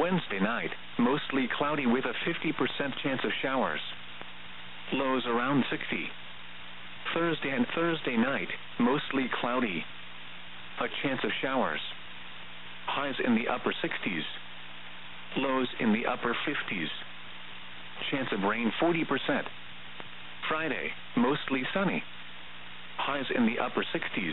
Wednesday night, mostly cloudy with a 50% chance of showers. Lows around 60. Thursday and Thursday night, mostly cloudy. A chance of showers. Highs in the upper 60s. Lows in the upper 50s. Chance of rain 40%. Friday, mostly sunny. Highs in the upper 60s.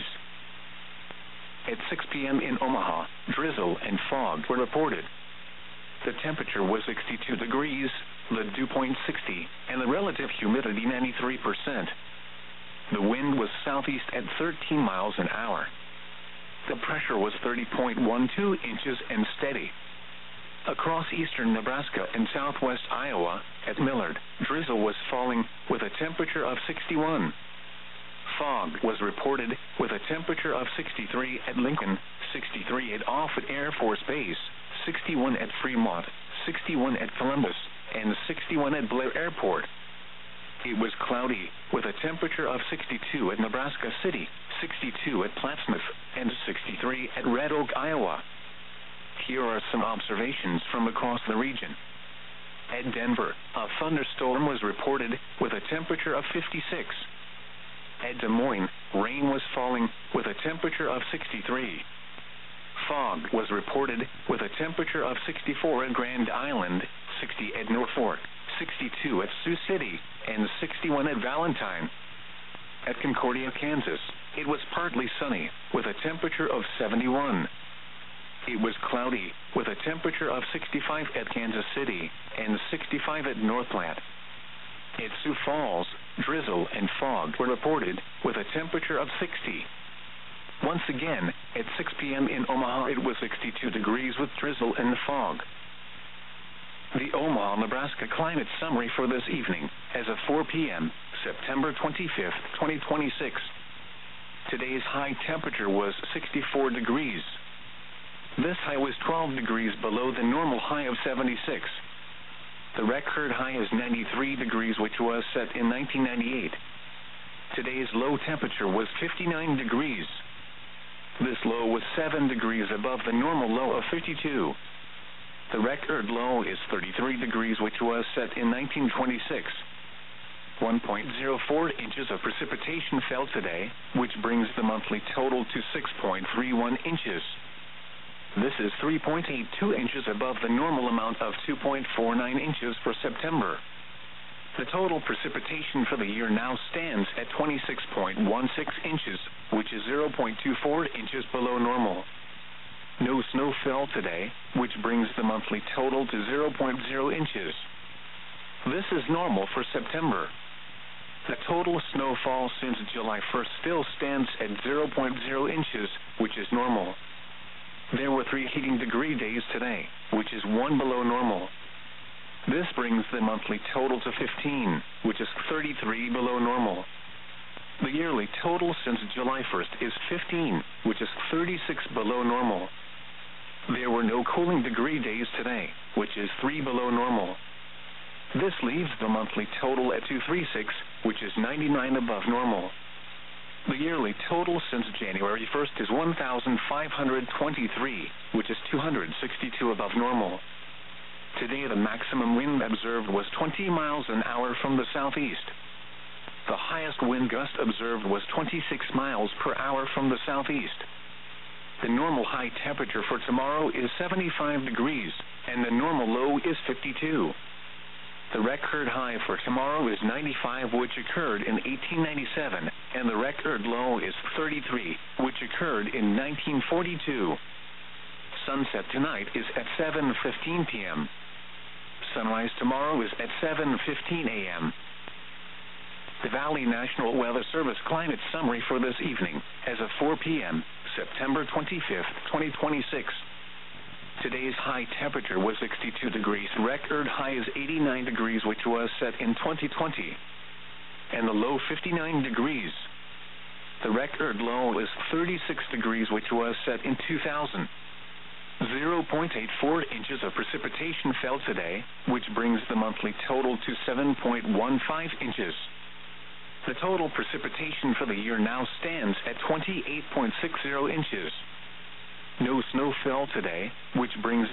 At 6 p.m. in Omaha, drizzle and fog were reported. The temperature was 62 degrees, the dew point 60, and the relative humidity 93%. The wind was southeast at 13 miles an hour. The pressure was 30.12 inches and steady. Across eastern Nebraska and southwest Iowa, at Millard, drizzle was falling with a temperature of 61. Fog was reported with a temperature of 63 at Lincoln, 63 at Offutt Air Force Base, 61 at Fremont, 61 at Columbus, and 61 at Blair Airport. It was cloudy with a temperature of 62 at Nebraska City, 62 at Plattsmouth, and 63 at Red Oak, Iowa. Here are some observations from across the region. At Denver, a thunderstorm was reported with a temperature of 56. At Des Moines, rain was falling with a temperature of 63. Fog was reported with a temperature of 64 at Grand Island, 60 at Norfolk, 62 at Sioux City, and 61 at Valentine. At Concordia, Kansas, it was partly sunny with a temperature of 71. It was cloudy with a temperature of 65 at Kansas City and 65 at North Platte. At Sioux Falls, drizzle and fog were reported with a temperature of 60. Once again, at 6 p.m. in Omaha, it was 62 degrees with drizzle and fog. The Omaha, Nebraska climate summary for this evening, as of 4 p.m., September 25th, 2026. Today's high temperature was 64 degrees. This high was 12 degrees below the normal high of 76. The record high is 93 degrees, which was set in 1998. Today's low temperature was 59 degrees. This low was 7 degrees above the normal low of 52. The record low is 33 degrees, which was set in 1926. 1.04 inches of precipitation fell today, which brings the monthly total to 6.31 inches. This is 3.82 inches above the normal amount of 2.49 inches for September. The total precipitation for the year now stands at 26.16 inches, which is 0.24 inches below normal. No snow fell today, which brings the monthly total to 0.0 inches. This is normal for September. The total snowfall since July 1st still stands at 0.0 inches, which is normal. There were 3 heating degree days today, which is 1 below normal. This brings the monthly total to 15, which is 33 below normal. The yearly total since July 1st is 15, which is 36 below normal. There were no cooling degree days today, which is 3 below normal. This leaves the monthly total at 236, which is 99 above normal. The yearly total since January 1st is 1,523, which is 262 above normal. Today the maximum wind observed was 20 miles an hour from the southeast. The highest wind gust observed was 26 miles per hour from the southeast. The normal high temperature for tomorrow is 75 degrees, and the normal low is 52. The record high for tomorrow is 95, which occurred in 1897, and the record low is 33, which occurred in 1942. Sunset tonight is at 7:15 p.m. Sunrise tomorrow is at 7:15 a.m. The Valley National Weather Service climate summary for this evening, as of 4 p.m., September 25th, 2026. Today's high temperature was 62 degrees. Record high is 89 degrees, which was set in 2020, and the low 59 degrees. The record low is 36 degrees, which was set in 2000. 0.84 inches of precipitation fell today, which brings the monthly total to 7.15 inches. The total precipitation for the year now stands at 28.60 inches. No snow fell today, which brings